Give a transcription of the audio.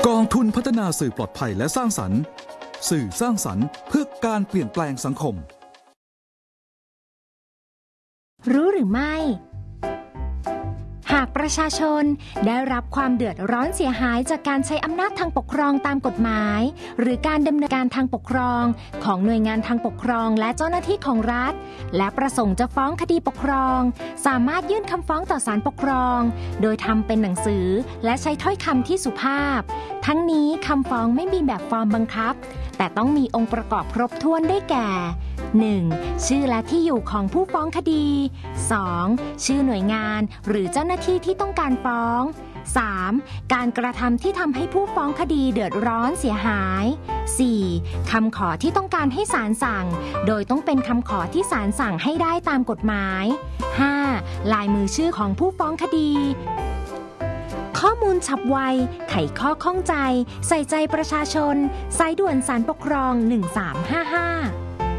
กองทุนพัฒนาสื่อปลอดภัยและสร้างสรรค์สื่อสร้างสรรค์เพื่อการเปลี่ยนแปลงสังคมรู้หรือไม่หากประชาชนได้รับความเดือดร้อนเสียหายจากการใช้อำนาจทางปกครองตามกฎหมายหรือการดำเนินการทางปกครองของหน่วยงานทางปกครองและเจ้าหน้าที่ของรัฐและประสงค์จะฟ้องคดีปกครองสามารถยื่นคำฟ้องต่อศาลปกครองโดยทำเป็นหนังสือและใช้ถ้อยคำที่สุภาพทั้งนี้คำฟ้องไม่มีแบบฟอร์มบังคับแต่ต้องมีองค์ประกอบครบถ้วนได้แก่ 1. ชื่อและที่อยู่ของผู้ฟ้องคดี 2. ชื่อหน่วยงานหรือเจ้าหน้าที่ที่ต้องการฟ้อง 3. การกระทำที่ทำให้ผู้ฟ้องคดีเดือดร้อนเสียหาย 4. คำขอที่ต้องการให้ศาลสั่งโดยต้องเป็นคำขอที่ศาลสั่งให้ได้ตามกฎหมาย 5. ลายมือชื่อของผู้ฟ้องคดีข้อมูลฉับไวไขข้อข้องใจใส่ใจประชาชนสายด่วนศาลปกครอง1355